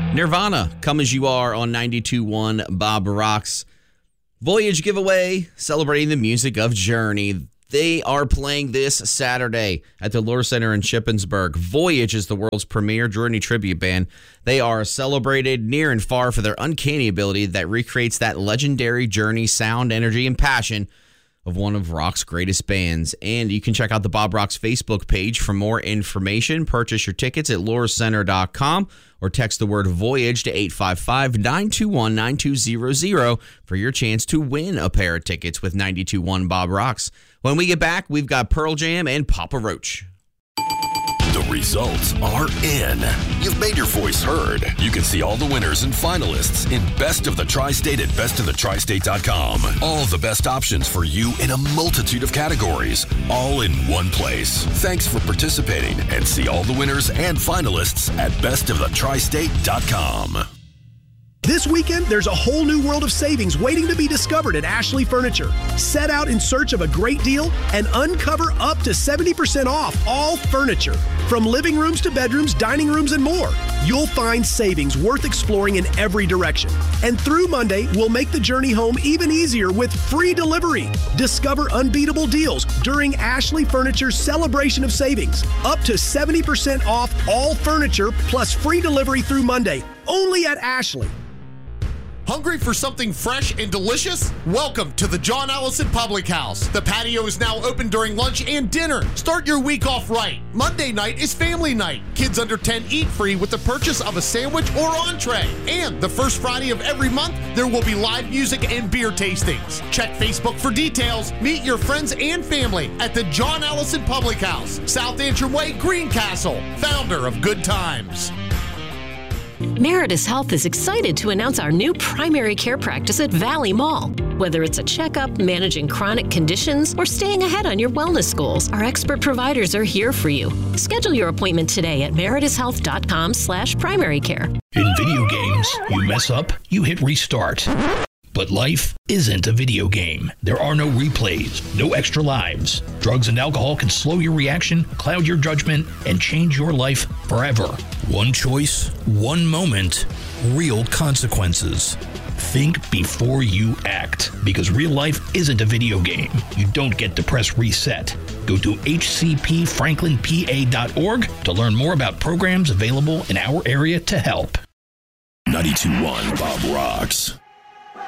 Nirvana, Come As You Are on 92.1 Bob Rocks. Voyage giveaway, celebrating the music of Journey. They are playing this Saturday at the Lure Center in Shippensburg. Voyage is the world's premier Journey tribute band. They are celebrated near and far for their uncanny ability that recreates that legendary Journey sound, energy, and passion of one of rock's greatest bands. And you can check out the Bob Rocks Facebook page for more information. Purchase your tickets at lurecenter.com or text the word Voyage to 855-921-9200 for your chance to win a pair of tickets with 92.1 Bob Rocks. When we get back, we've got Pearl Jam and Papa Roach. The results are in. You've made your voice heard. You can see all the winners and finalists in Best of the Tri-State at bestofthetristate.com. All the best options for you in a multitude of categories, all in one place. Thanks for participating, and see all the winners and finalists at bestofthetristate.com. This weekend, there's a whole new world of savings waiting to be discovered at Ashley Furniture. Set out in search of a great deal and uncover up to 70% off all furniture. From living rooms to bedrooms, dining rooms, and more. You'll find savings worth exploring in every direction. And through Monday, we'll make the journey home even easier with free delivery. Discover unbeatable deals during Ashley Furniture's celebration of savings. Up to 70% off all furniture plus free delivery through Monday. Only at Ashley. Hungry for something fresh and delicious? Welcome to the John Allison Public House. The patio is now open during lunch and dinner. Start your week off right. Monday night is family night. Kids under 10 eat free with the purchase of a sandwich or entree. And the first Friday of every month, there will be live music and beer tastings. Check Facebook for details. Meet your friends and family at the John Allison Public House, South Antrim Way, Greencastle, founder of Good Times. Meritus Health is excited to announce our new primary care practice at Valley Mall. Whether it's a checkup, managing chronic conditions, or staying ahead on your wellness goals, our expert providers are here for you. Schedule your appointment today at meritushealth.com/primary care. In video games, you mess up, you hit restart. But life isn't a video game. There are no replays, no extra lives. Drugs and alcohol can slow your reaction, cloud your judgment, and change your life forever. One choice, one moment, real consequences. Think before you act, because real life isn't a video game. You don't get to press reset. Go to hcpfranklinpa.org to learn more about programs available in our area to help. 92.1 Bob Rocks.